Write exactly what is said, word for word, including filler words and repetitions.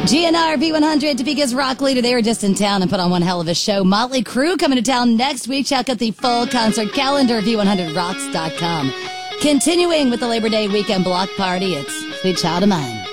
G N R V one hundred, Topeka's rock leader. They were just in town and put on one hell of a show. Motley Crue coming to town next week. Check out the full concert calendar at V one hundred rocks dot com. Continuing with the Labor Day weekend block party, it's Sweet Child of Mine.